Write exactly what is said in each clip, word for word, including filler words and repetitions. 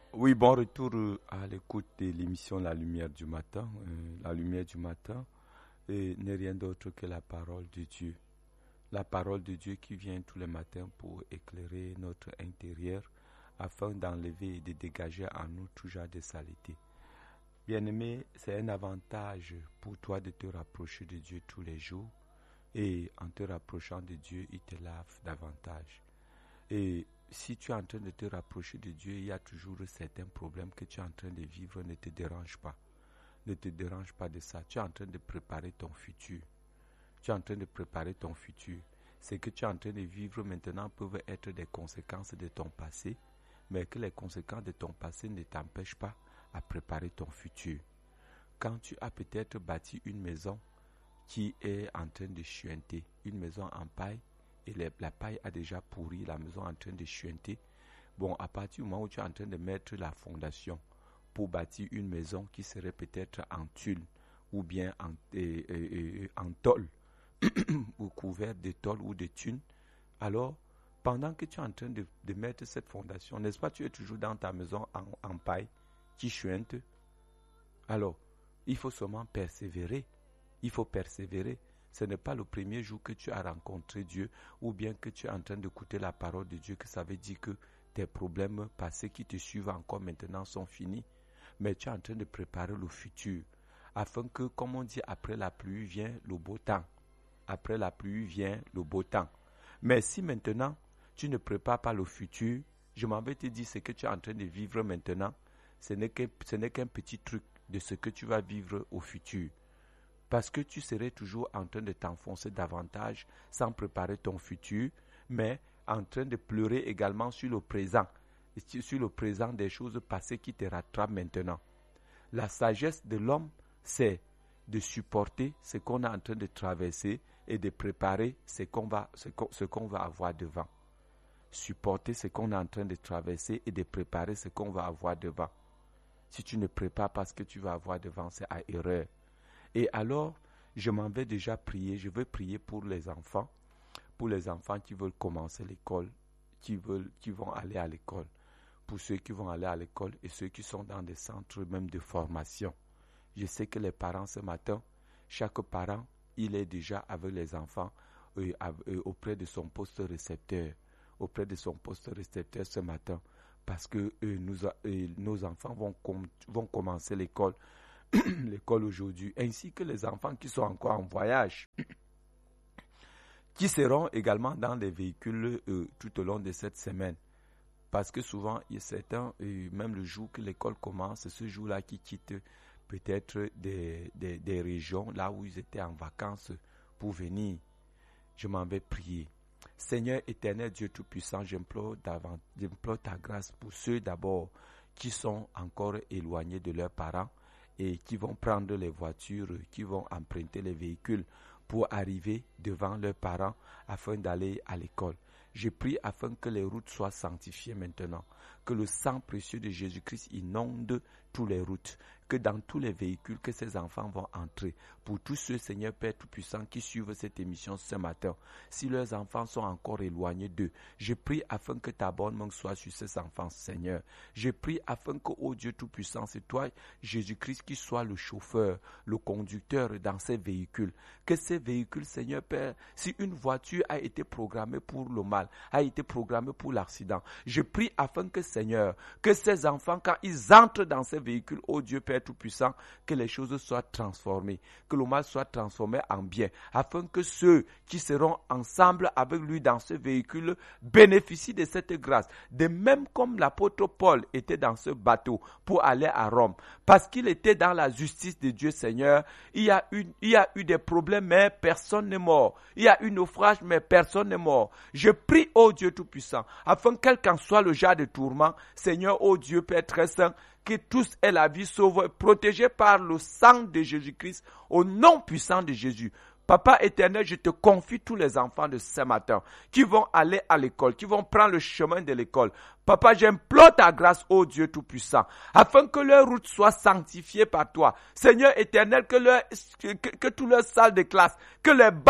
Oui, bon retour euh, à l'écoute de l'émission La Lumière du matin. Euh, la Lumière du matin euh, n'est rien d'autre que la parole de Dieu. La parole de Dieu qui vient tous les matins pour éclairer notre intérieur afin d'enlever et de dégager en nous tout genre de saleté. Bien-aimé, c'est un avantage pour toi de te rapprocher de Dieu tous les jours et en te rapprochant de Dieu, il te lave davantage. Et si tu es en train de te rapprocher de Dieu, il y a toujours certains problèmes que tu es en train de vivre, ne te dérange pas. Ne te dérange pas de ça. Tu es en train de préparer ton futur. Tu es en train de préparer ton futur. Ce que tu es en train de vivre maintenant peuvent être des conséquences de ton passé, mais que les conséquences de ton passé ne t'empêchent pas à préparer ton futur. Quand tu as peut-être bâti une maison qui est en train de chuinter, une maison en paille, et les, la paille a déjà pourri, la maison est en train de chuinter. Bon, à partir du moment où tu es en train de mettre la fondation pour bâtir une maison qui serait peut-être en tulle ou bien en, euh, euh, en tôle, ou couvert de tôle ou de thunes, alors, pendant que tu es en train de, de mettre cette fondation, n'est-ce pas, tu es toujours dans ta maison en, en paille qui chuinte. Alors, il faut seulement persévérer. Il faut persévérer. Ce n'est pas le premier jour que tu as rencontré Dieu ou bien que tu es en train d'écouter la parole de Dieu que ça veut dire que tes problèmes passés qui te suivent encore maintenant sont finis. Mais tu es en train de préparer le futur afin que, comme on dit, après la pluie vient le beau temps. Après la pluie vient le beau temps. Mais si maintenant tu ne prépares pas le futur, je m'en vais te dire ce que tu es en train de vivre maintenant, ce n'est qu'un, ce n'est qu'un petit truc de ce que tu vas vivre au futur. Parce que tu serais toujours en train de t'enfoncer davantage sans préparer ton futur, mais en train de pleurer également sur le présent, sur le présent des choses passées qui te rattrapent maintenant. La sagesse de l'homme, c'est de supporter ce qu'on est en train de traverser et de préparer ce qu'on va, ce qu'on, ce qu'on va avoir devant. Supporter ce qu'on est en train de traverser et de préparer ce qu'on va avoir devant. Si tu ne prépares pas ce que tu vas avoir devant, c'est à erreur. Et alors, je m'en vais déjà prier. Je veux prier pour les enfants, pour les enfants qui veulent commencer l'école, qui veulent, qui vont aller à l'école, pour ceux qui vont aller à l'école et ceux qui sont dans des centres même de formation. Je sais que les parents ce matin, chaque parent, il est déjà avec les enfants euh, euh, auprès de son poste récepteur, auprès de son poste récepteur ce matin, parce que euh, nous, euh, nos enfants vont, com- vont commencer l'école. l'école aujourd'hui, ainsi que les enfants qui sont encore en voyage, qui seront également dans les véhicules euh, tout au long de cette semaine. Parce que souvent, il y a certains, euh, même le jour que l'école commence, c'est ce jour-là qui quittent peut-être des, des, des régions là où ils étaient en vacances pour venir. Je m'en vais prier. Seigneur éternel, Dieu Tout-Puissant, j'implore, j'implore ta grâce pour ceux d'abord qui sont encore éloignés de leurs parents, et qui vont prendre les voitures, qui vont emprunter les véhicules pour arriver devant leurs parents afin d'aller à l'école. Je prie afin que les routes soient sanctifiées maintenant, que le sang précieux de Jésus-Christ inonde toutes les routes, que dans tous les véhicules que ces enfants vont entrer. Pour tous ceux, Seigneur Père Tout-Puissant, qui suivent cette émission ce matin, si leurs enfants sont encore éloignés d'eux, je prie afin que ta bonne main soit sur ces enfants, Seigneur. Je prie afin que, ô Dieu Tout-Puissant, c'est toi, Jésus-Christ, qui soit le chauffeur, le conducteur dans ces véhicules. Que ces véhicules, Seigneur Père, si une voiture a été programmée pour le mal, a été programmée pour l'accident, je prie afin que, Seigneur, que ces enfants, quand ils entrent dans ces véhicules, ô Dieu Père Tout-Puissant, que les choses soient transformées, que le mal soit transformé en bien, afin que ceux qui seront ensemble avec lui dans ce véhicule bénéficient de cette grâce. De même comme l'apôtre Paul était dans ce bateau pour aller à Rome, parce qu'il était dans la justice de Dieu, Seigneur, il y a eu, il y a eu des problèmes, mais personne n'est mort. Il y a eu naufrage, mais personne n'est mort. Je prie, ô Dieu Tout-Puissant, afin quel qu'en soit le genre de tourment, Seigneur, ô Dieu Père très saint, que tous aient la vie sauve, protégés par le sang de Jésus-Christ, au nom puissant de Jésus. Papa éternel, je te confie tous les enfants de ce matin qui vont aller à l'école, qui vont prendre le chemin de l'école. Papa, j'implore ta grâce, ô Dieu Tout-Puissant, afin que leur route soit sanctifiée par toi. Seigneur éternel, que, leur, que, que, que toutes leurs salles de classe, que les bancs,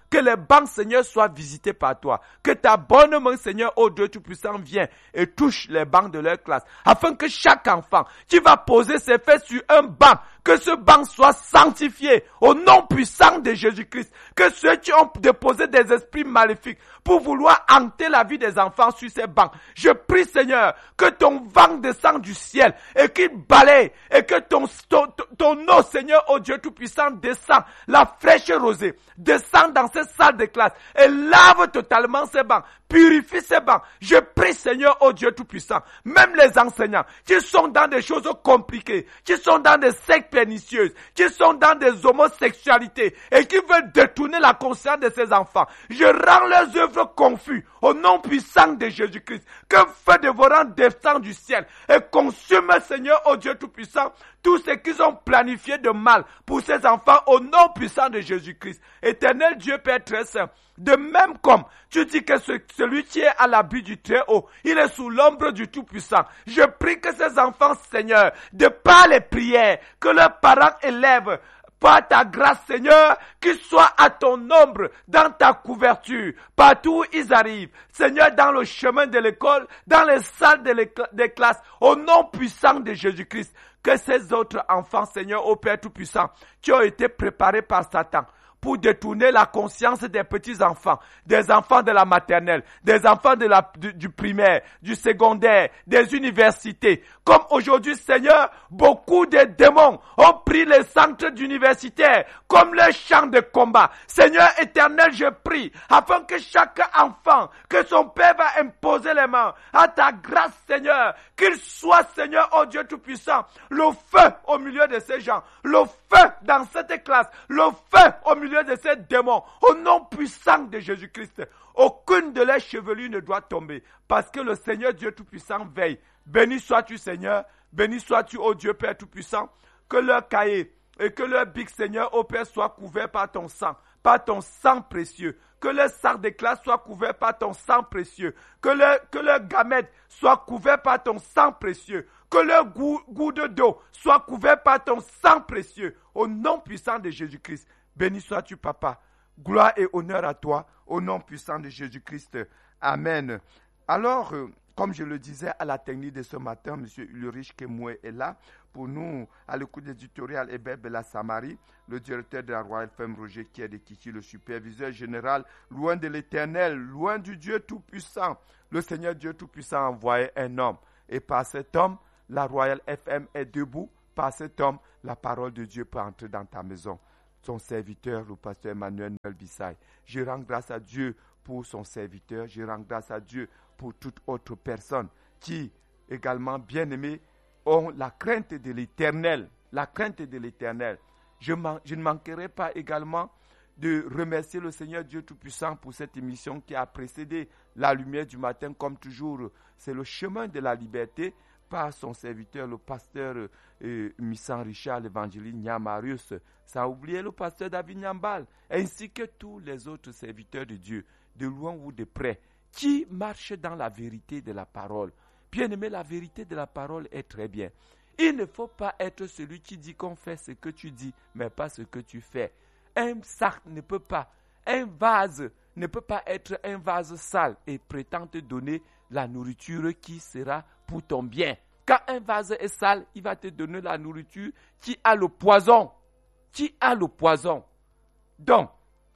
Que les bancs, Seigneur, soient visités par toi. Que ta bonne main, Seigneur, ô Dieu Tout-Puissant, vienne et touche les bancs de leur classe. Afin que chaque enfant qui va poser ses fesses sur un banc, que ce banc soit sanctifié au nom puissant de Jésus-Christ. Que ceux qui ont déposé des esprits maléfiques pour vouloir hanter la vie des enfants sur ces bancs, je prie, Seigneur, que ton vent descende du ciel et qu'il balaye et que ton, ton, ton eau, Seigneur, ô Dieu Tout-Puissant, descend, la fraîche rosée, descend dans ces salles de classe et lave totalement ces bancs, purifie ces bancs. Je prie, Seigneur, ô Dieu Tout-Puissant, même les enseignants qui sont dans des choses compliquées, qui sont dans des sectes pernicieuses, qui sont dans des homosexualités et qui veulent détourner la conscience de ces enfants, je rends leurs œuvres confuses au nom puissant de Jésus-Christ. Que feu dévorant descend du ciel et consume, Seigneur, ô Dieu Tout-Puissant, tout ce qu'ils ont planifié de mal pour ces enfants au nom puissant de Jésus-Christ. Éternel Dieu Père très saint, de même comme tu dis que ce, celui qui est à l'abri du Très-Haut, il est sous l'ombre du Tout-Puissant. Je prie que ces enfants, Seigneur, de par les prières que leurs parents élèvent, par ta grâce, Seigneur, qu'ils soient à ton ombre, dans ta couverture, partout où ils arrivent. Seigneur, dans le chemin de l'école, dans les salles de des classes, au nom puissant de Jésus-Christ, que ces autres enfants, Seigneur, ô Père Tout-Puissant, qui ont été préparés par Satan, pour détourner la conscience des petits enfants, des enfants de la maternelle, des enfants de la, du, du primaire, du secondaire, des universités. Comme aujourd'hui, Seigneur, beaucoup de démons ont pris les centres d'universitaires comme leur champ de combat. Seigneur éternel, je prie, afin que chaque enfant, que son Père va imposer les mains à ta grâce, Seigneur, qu'il soit, Seigneur, oh Dieu Tout-Puissant, le feu au milieu de ces gens, le feu dans cette classe, le feu au milieu de ces démons, au nom puissant de Jésus-Christ. Aucune de leurs chevelures ne doit tomber, parce que le Seigneur Dieu Tout-Puissant veille. Béni sois-tu, Seigneur, béni sois-tu, ô Dieu Père Tout-Puissant, que leur cahier et que leur bic, Seigneur, ô Père, soit couvert par ton sang, par ton sang précieux. Que leur sac de classe soit couvert par ton sang précieux. Que leur, que leur gamète soit couvert par ton sang précieux. Que leur goût, goût de dos soit couvert par ton sang précieux. Au nom puissant de Jésus-Christ. Béni sois-tu, Papa. Gloire et honneur à toi, au nom puissant de Jésus-Christ. Amen. Alors, euh, comme je le disais à la technique de ce matin, M. Ulrich Kemoué est là pour nous, à l'écoute éditoriale Hébert Bella Samari, le directeur de la Royal F M, Roger Kier de Kiki, le superviseur général, loin de l'Éternel, loin du Dieu Tout-Puissant. Le Seigneur Dieu Tout-Puissant a envoyé un homme. Et par cet homme, la Royal F M est debout. Par cet homme, la parole de Dieu peut entrer dans ta maison. Son serviteur, le pasteur Emmanuel Bissay. Je rends grâce à Dieu pour son serviteur. Je rends grâce à Dieu pour toute autre personne qui, également bien-aimés, ont la crainte de l'Éternel. La crainte de l'Éternel. Je, je ne manquerai pas également de remercier le Seigneur Dieu Tout-Puissant pour cette émission qui a précédé la lumière du matin. Comme toujours, c'est le chemin de la liberté par son serviteur, le pasteur euh, Missan Richard, l'évangéliste Niamarius, sans oublier le pasteur David Nyambal, ainsi que tous les autres serviteurs de Dieu, de loin ou de près, qui marchent dans la vérité de la parole. Bien-aimé, la vérité de la parole est très bien. Il ne faut pas être celui qui dit qu'on fait ce que tu dis, mais pas ce que tu fais. Un sac ne peut pas, un vase ne peut pas être un vase sale et prétend te donner la nourriture qui sera pour ton bien. Quand un vase est sale, il va te donner la nourriture qui a le poison. Qui a le poison. Donc,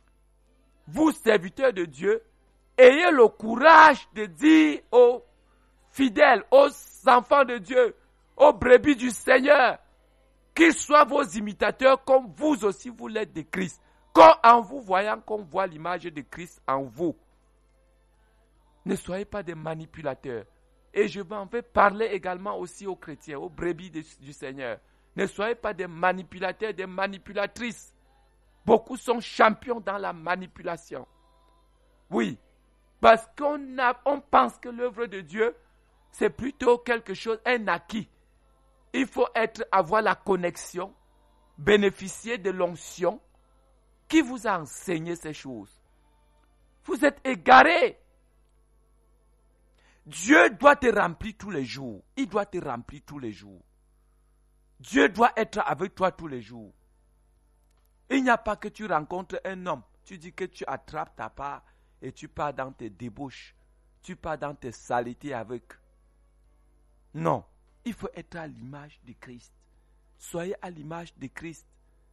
vous, serviteurs de Dieu, ayez le courage de dire aux fidèles, aux enfants de Dieu, aux brebis du Seigneur, qu'ils soient vos imitateurs comme vous aussi vous l'êtes de Christ. Comme en vous voyant qu'on voit l'image de Christ en vous. Ne soyez pas des manipulateurs. Et je m'en vais parler également aussi aux chrétiens, aux brebis de, du Seigneur. Ne soyez pas des manipulateurs, des manipulatrices. Beaucoup sont champions dans la manipulation. Oui, parce qu'on a, on pense que l'œuvre de Dieu, c'est plutôt quelque chose, un acquis. Il faut être, avoir la connexion, bénéficier de l'onction. Qui vous a enseigné ces choses? Vous êtes égarés. Dieu doit te remplir tous les jours. Il doit te remplir tous les jours. Dieu doit être avec toi tous les jours. Il n'y a pas que tu rencontres un homme tu dis que tu attrapes ta part et tu pars dans tes débauches, tu pars dans tes saletés avec. Non, il faut être à l'image de Christ. Soyez à l'image de Christ.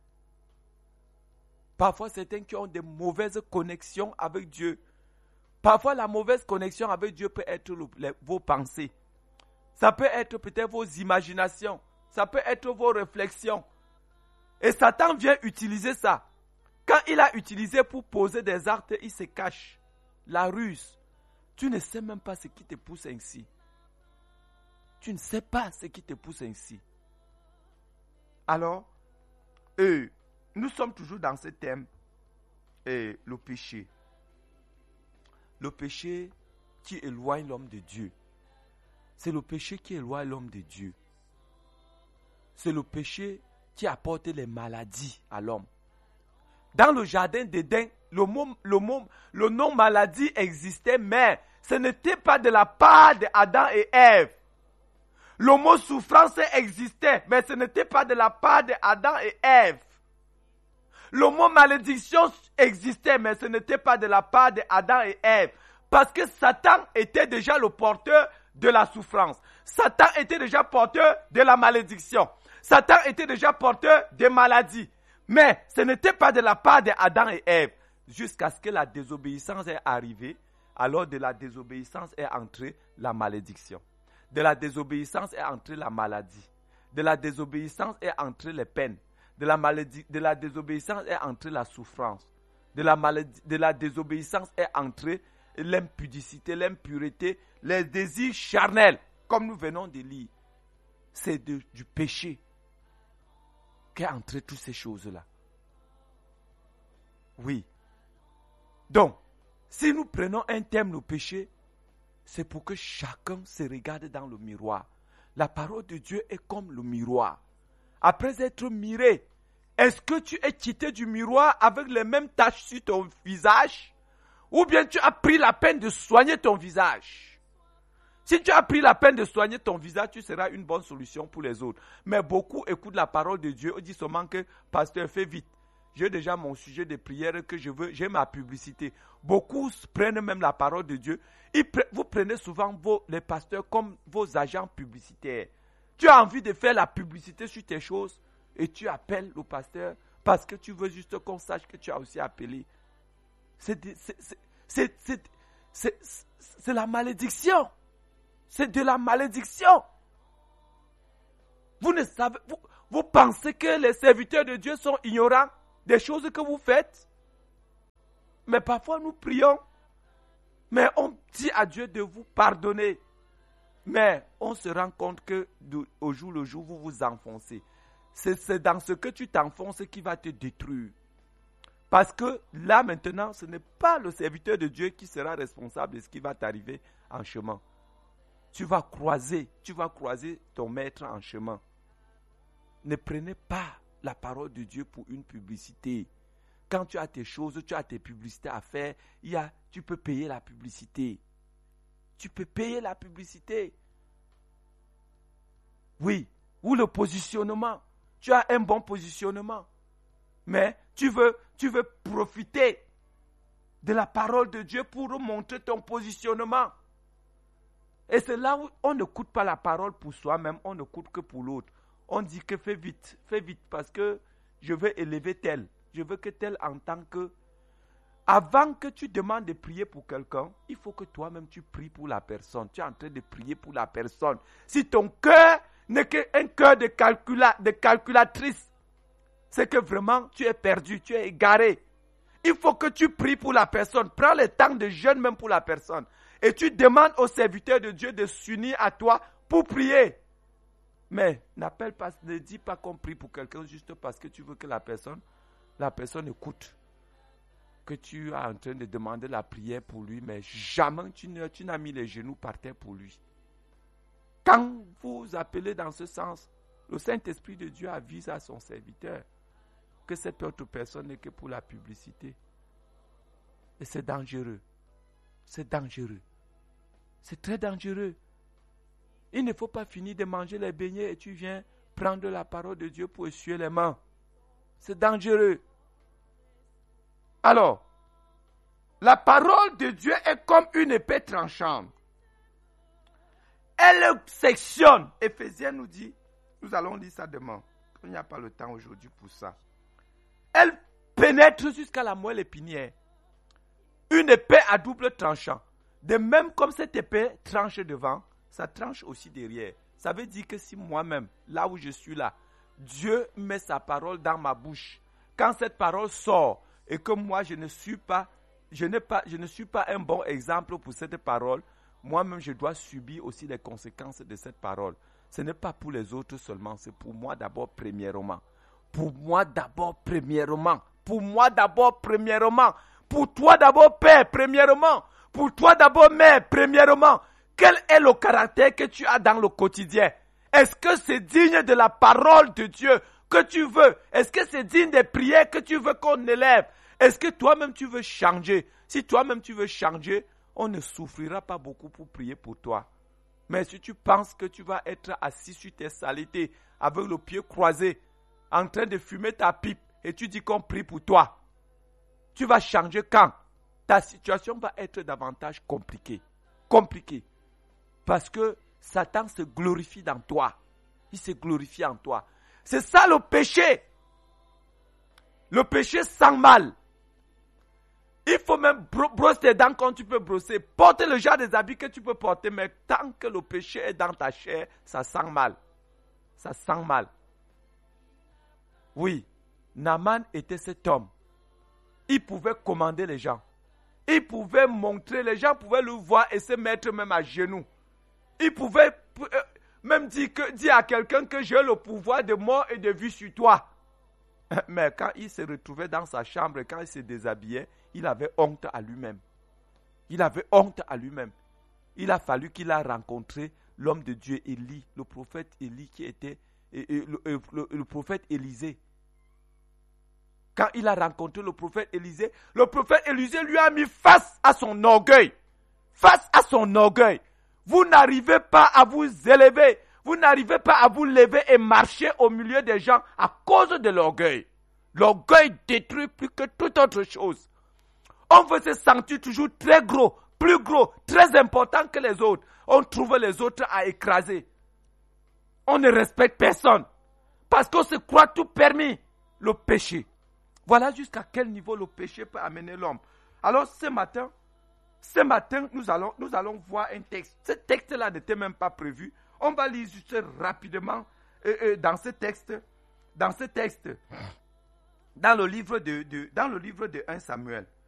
Parfois, certains qui ont des mauvaises connexions avec Dieu. Parfois, la mauvaise connexion avec Dieu peut être le, les, vos pensées. Ça peut être peut-être vos imaginations. Ça peut être vos réflexions. Et Satan vient utiliser ça. Quand il a utilisé pour poser des actes, il se cache. La ruse. Tu ne sais même pas ce qui te pousse ainsi. Tu ne sais pas ce qui te pousse ainsi. Alors, euh, nous sommes toujours dans ce thème. Et le péché. Le péché qui éloigne l'homme de Dieu. C'est le péché qui éloigne l'homme de Dieu. C'est le péché qui apporte les maladies à l'homme. Dans le jardin d'Éden, le, mot, le, mot, le nom maladie existait, mais ce n'était pas de la part d'Adam et Ève. Le mot souffrance existait, mais ce n'était pas de la part d'Adam et Ève. Le mot malédiction existait, mais ce n'était pas de la part d'Adam et Ève. Parce que Satan était déjà le porteur de la souffrance. Satan était déjà porteur de la malédiction. Satan était déjà porteur des maladies. Mais ce n'était pas de la part d'Adam et Ève. Jusqu'à ce que la désobéissance est arrivée. Alors de la désobéissance est entrée la malédiction. De la désobéissance est entrée la maladie. De la désobéissance est entrée les peines. De la, maladie, de la désobéissance est entrée la souffrance. De la, maladie, de la désobéissance est entrée l'impudicité, l'impureté, les désirs charnels, comme nous venons de lire. C'est de, du péché qu'est entré toutes ces choses-là. Oui. Donc, si nous prenons un thème, le péché, c'est pour que chacun se regarde dans le miroir. La parole de Dieu est comme le miroir. Après être miré, est-ce que tu es quitté du miroir avec les mêmes taches sur ton visage? Ou bien tu as pris la peine de soigner ton visage? Si tu as pris la peine de soigner ton visage, tu seras une bonne solution pour les autres. Mais beaucoup écoutent la parole de Dieu et disent seulement que, pasteur, fais vite. J'ai déjà mon sujet de prière que je veux, j'ai ma publicité. Beaucoup prennent même la parole de Dieu. Ils pre- vous prenez souvent vos, les pasteurs comme vos agents publicitaires. Tu as envie de faire la publicité sur tes choses et tu appelles le pasteur parce que tu veux juste qu'on sache que tu as aussi appelé. C'est, de, c'est, c'est, c'est, c'est, c'est, c'est, c'est la malédiction. C'est de la malédiction. Vous ne savez, vous, vous pensez que les serviteurs de Dieu sont ignorants des choses que vous faites? Mais parfois nous prions, mais on dit à Dieu de vous pardonner. Mais on se rend compte que de, au jour le jour, vous vous enfoncez. C'est, c'est dans ce que tu t'enfonces qui va te détruire. Parce que là maintenant, ce n'est pas le serviteur de Dieu qui sera responsable de ce qui va t'arriver en chemin. Tu vas croiser, tu vas croiser ton maître en chemin. Ne prenez pas la parole de Dieu pour une publicité. Quand tu as tes choses, tu as tes publicités à faire, il y a, tu peux payer la publicité. Tu peux payer la publicité. Oui, ou le positionnement. Tu as un bon positionnement. Mais tu veux, tu veux profiter de la parole de Dieu pour montrer ton positionnement. Et c'est là où on n'écoute pas la parole pour soi-même, on n'écoute que pour l'autre. On dit que fais vite, fais vite parce que je veux élever tel. Je veux que tel entende que avant que tu demandes de prier pour quelqu'un, il faut que toi-même tu pries pour la personne. Tu es en train de prier pour la personne. Si ton cœur n'est qu'un cœur de, calcula, de calculatrice, c'est que vraiment tu es perdu, tu es égaré. Il faut que tu pries pour la personne. Prends le temps de jeûne même pour la personne. Et tu demandes au serviteur de Dieu de s'unir à toi pour prier. Mais n'appelle pas, ne dis pas qu'on prie pour quelqu'un juste parce que tu veux que la personne, la personne écoute. Que tu es en train de demander la prière pour lui, mais jamais tu, ne, tu n'as mis les genoux par terre pour lui. Quand vous appelez dans ce sens, le Saint-Esprit de Dieu avise à son serviteur que cette autre personne n'est que pour la publicité. Et c'est dangereux. C'est dangereux. C'est très dangereux. Il ne faut pas finir de manger les beignets et tu viens prendre la parole de Dieu pour essuyer les mains. C'est dangereux. Alors, la parole de Dieu est comme une épée tranchante. Elle sectionne. Éphésiens nous dit, nous allons lire ça demain. Il n'y a pas le temps aujourd'hui pour ça. Elle pénètre jusqu'à la moelle épinière. Une épée à double tranchant. De même comme cette épée tranche devant, ça tranche aussi derrière. Ça veut dire que si moi-même, là où je suis là, Dieu met sa parole dans ma bouche. Quand cette parole sort et que moi je ne suis pas, je n'ai pas, je ne suis pas un bon exemple pour cette parole, moi-même je dois subir aussi les conséquences de cette parole. Ce n'est pas pour les autres seulement, c'est pour moi d'abord premièrement. Pour moi d'abord premièrement. Pour moi d'abord premièrement. Pour toi d'abord Père premièrement. Pour toi d'abord Mère premièrement. Quel est le caractère que tu as dans le quotidien? Est-ce que c'est digne de la parole de Dieu que tu veux? Est-ce que c'est digne des prières que tu veux qu'on élève? Est-ce que toi-même tu veux changer? Si toi-même tu veux changer, on ne souffrira pas beaucoup pour prier pour toi. Mais si tu penses que tu vas être assis sur tes saletés, avec le pied croisé, en train de fumer ta pipe, et tu dis qu'on prie pour toi, tu vas changer quand? Ta situation va être davantage compliquée. Compliquée. Parce que Satan se glorifie dans toi. Il se glorifie en toi. C'est ça le péché. Le péché sent mal. Il faut même bro- brosser tes dents quand tu peux brosser. Porter le genre des habits que tu peux porter. Mais tant que le péché est dans ta chair, ça sent mal. Ça sent mal. Oui, Naaman était cet homme. Il pouvait commander les gens. Il pouvait montrer, les gens pouvaient le voir et se mettre même à genoux. Il pouvait euh, même dire, que, dire à quelqu'un que j'ai le pouvoir de mort et de vie sur toi. Mais quand il se retrouvait dans sa chambre, quand il se déshabillait, il avait honte à lui-même. Il avait honte à lui-même. Il a fallu qu'il a rencontré l'homme de Dieu, Élie, le prophète Élie qui était, et, et, le, le, le prophète Élisée. Quand il a rencontré le prophète Élisée, le prophète Élisée lui a mis face à son orgueil. Face à son orgueil. Vous n'arrivez pas à vous élever. Vous n'arrivez pas à vous lever et marcher au milieu des gens à cause de l'orgueil. L'orgueil détruit plus que toute autre chose. On veut se sentir toujours très gros, plus gros, très important que les autres. On trouve les autres à écraser. On ne respecte personne. Parce qu'on se croit tout permis. Le péché. Voilà jusqu'à quel niveau le péché peut amener l'homme. Alors ce matin, ce matin, nous allons, nous allons voir un texte. Ce texte-là n'était même pas prévu. On va lire juste rapidement euh, euh, dans ce texte, dans ce texte, dans le livre de, de, dans le livre de premier Samuel.